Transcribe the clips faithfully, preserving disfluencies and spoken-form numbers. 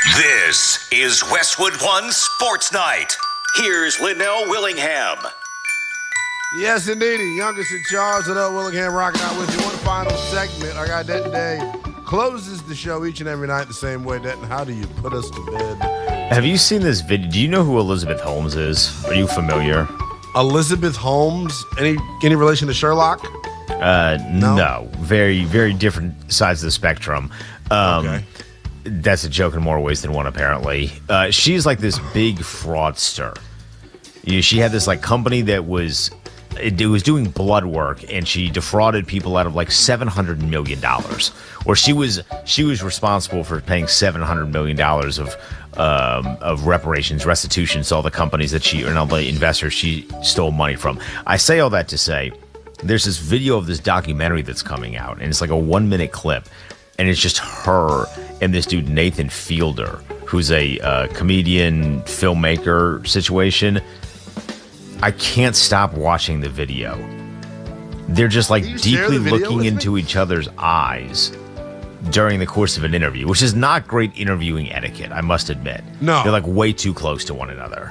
This is Westwood One Sports Night. Here's Linnell Willingham. Yes, indeed. Youngest in charge. Linnell Willingham rocking out with you. One final segment. I got Denton Day. Closes the show each and every night the same way. Denton, how do you put us to bed? Have you seen this video? Do you know who Elizabeth Holmes is? Are you familiar? Elizabeth Holmes? Any any relation to Sherlock? Uh, no. no. Very, very different sides of the spectrum. Um, okay. That's a joke in more ways than one, apparently. Uh, she's like this big fraudster. You know, she had this like company that was it, it was doing blood work, and she defrauded people out of like seven hundred million dollars. Or she was she was responsible for paying seven hundred million dollars of um, of reparations, restitutions to all the companies that she and all the investors she stole money from. I say all that to say, there's this video of this documentary that's coming out, and it's like a one minute clip. And it's just her and this dude, Nathan Fielder, who's a uh, comedian, filmmaker situation. I can't stop watching the video. They're just like deeply looking into each other's eyes during the course of an interview, which is not great interviewing etiquette, I must admit. No. They're like way too close to one another.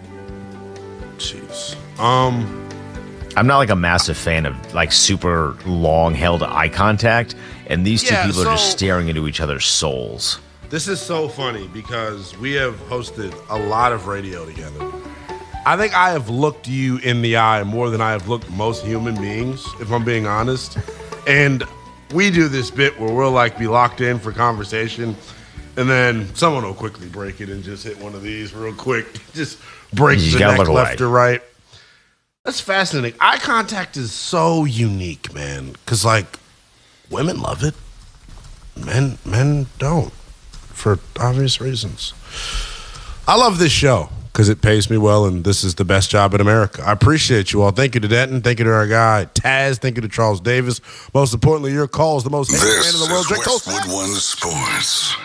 Jeez. Um... I'm not like a massive fan of like super long held eye contact, and these two yeah, people so, are just staring into each other's souls. This is so funny because we have hosted a lot of radio together. I think I have looked you in the eye more than I have looked most human beings, if I'm being honest. And we do this bit where we'll like be locked in for conversation, and then someone will quickly break it and just hit one of these real quick. Just break the neck left or right. That's fascinating. Eye contact is so unique, man. Because, like, women love it. Men men don't, for obvious reasons. I love this show because it pays me well, and this is the best job in America. I appreciate you all. Thank you to Denton. Thank you to our guy, Taz. Thank you to Charles Davis. Most importantly, your call is the most hated man in the world. This is Westwood One Sports.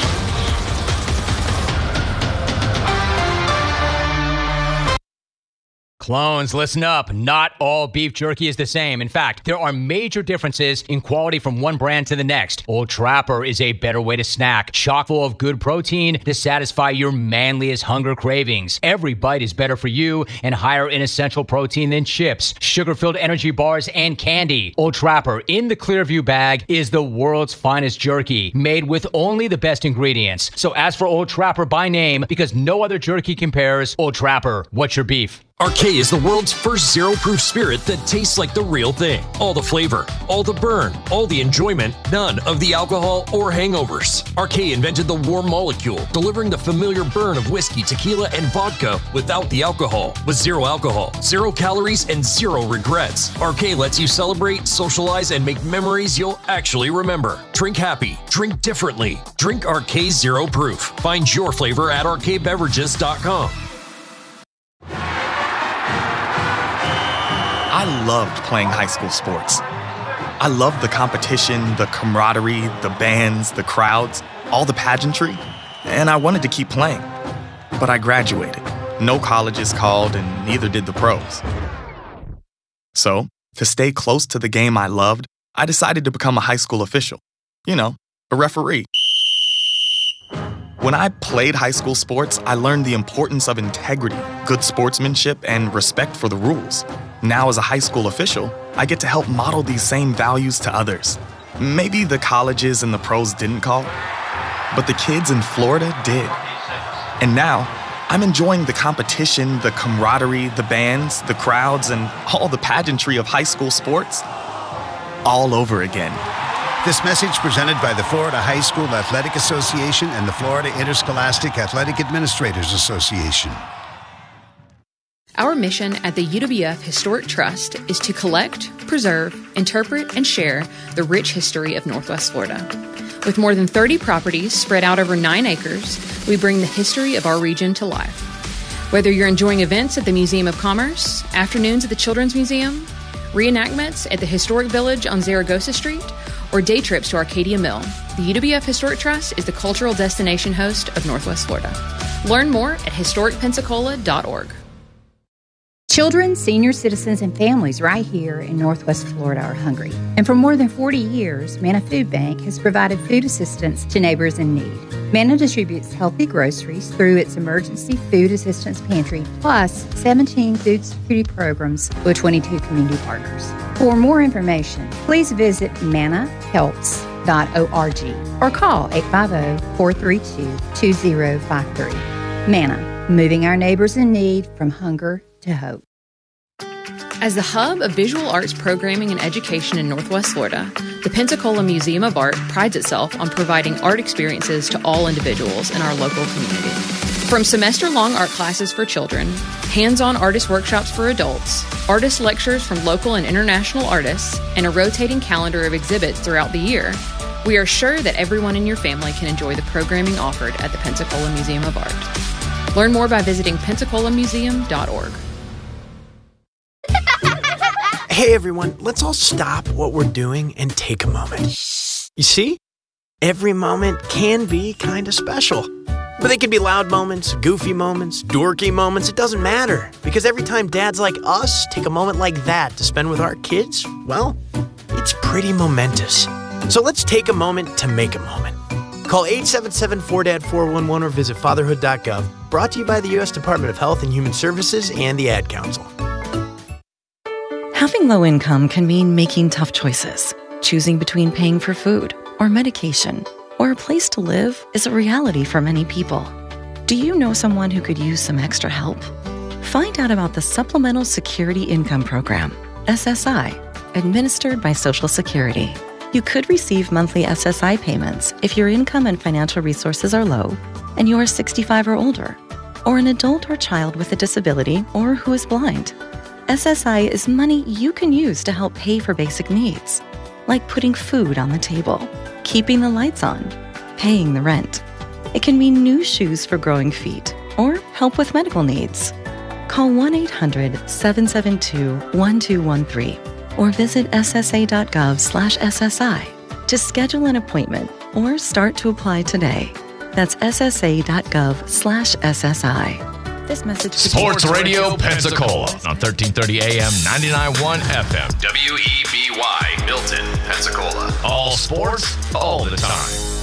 Clones, listen up. Not all beef jerky is the same. In fact, there are major differences in quality from one brand to the next. Old Trapper is a better way to snack, chock full of good protein to satisfy your manliest hunger cravings. Every bite is better for you and higher in essential protein than chips, sugar-filled energy bars, and candy. Old Trapper in the Clearview bag is the world's finest jerky, made with only the best ingredients. So ask for Old Trapper by name because no other jerky compares. Old Trapper, what's your beef? R K is the world's first zero-proof spirit that tastes like the real thing. All the flavor, all the burn, all the enjoyment, none of the alcohol or hangovers. R K invented the warm molecule, delivering the familiar burn of whiskey, tequila, and vodka without the alcohol. With zero alcohol, zero calories, and zero regrets. R K lets you celebrate, socialize, and make memories you'll actually remember. Drink happy. Drink differently. Drink R K Zero Proof. Find your flavor at R K beverages dot com. I loved playing high school sports. I loved the competition, the camaraderie, the bands, the crowds, all the pageantry, and I wanted to keep playing. But I graduated. No colleges called, and neither did the pros. So, to stay close to the game I loved, I decided to become a high school official. You know, a referee. When I played high school sports, I learned the importance of integrity, good sportsmanship, and respect for the rules. Now, as a high school official, I get to help model these same values to others. Maybe the colleges and the pros didn't call, but the kids in Florida did. And now, I'm enjoying the competition, the camaraderie, the bands, the crowds, and all the pageantry of high school sports all over again. This message presented by the Florida High School Athletic Association and the Florida Interscholastic Athletic Administrators Association. Our mission at the U W F Historic Trust is to collect, preserve, interpret, and share the rich history of Northwest Florida. With more than thirty properties spread out over nine acres, we bring the history of our region to life. Whether you're enjoying events at the Museum of Commerce, afternoons at the Children's Museum, reenactments at the Historic Village on Zaragoza Street, or day trips to Arcadia Mill, the U W F Historic Trust is the cultural destination host of Northwest Florida. Learn more at historic pensacola dot org. Children, senior citizens, and families right here in Northwest Florida are hungry. And for more than forty years, Manna Food Bank has provided food assistance to neighbors in need. Manna distributes healthy groceries through its emergency food assistance pantry, plus seventeen food security programs with twenty-two community partners. For more information, please visit manna helps dot org or call eight five zero, four three two, two zero five three. Manna, moving our neighbors in need from hunger to hope. As the hub of visual arts programming and education in Northwest Florida, the Pensacola Museum of Art prides itself on providing art experiences to all individuals in our local community. From semester-long art classes for children, hands-on artist workshops for adults, artist lectures from local and international artists, and a rotating calendar of exhibits throughout the year, we are sure that everyone in your family can enjoy the programming offered at the Pensacola Museum of Art. Learn more by visiting pensacola museum dot org. Hey everyone, let's all stop what we're doing and take a moment. You see? Every moment can be kind of special. But they can be loud moments, goofy moments, dorky moments, it doesn't matter. Because every time dads like us take a moment like that to spend with our kids, well, it's pretty momentous. So let's take a moment to make a moment. Call eight seven seven, four D A D, four one one or visit fatherhood dot gov. Brought to you by the U S Department of Health and Human Services and the Ad Council. Having low income can mean making tough choices. Choosing between paying for food or medication or a place to live is a reality for many people. Do you know someone who could use some extra help? Find out about the Supplemental Security Income Program, S S I, administered by Social Security. You could receive monthly S S I payments if your income and financial resources are low and you are sixty-five or older, or an adult or child with a disability or who is blind. S S I is money you can use to help pay for basic needs, like putting food on the table, keeping the lights on, paying the rent. It can mean new shoes for growing feet or help with medical needs. Call one eight hundred, seven seven two, one two one three or visit S S A dot gov slash S S I to schedule an appointment or start to apply today. That's S S A dot gov slash S S I. This message Sports Radio Pensacola on thirteen thirty A M, ninety-nine point one F M. W E B Y, Milton, Pensacola. All sports, all the time.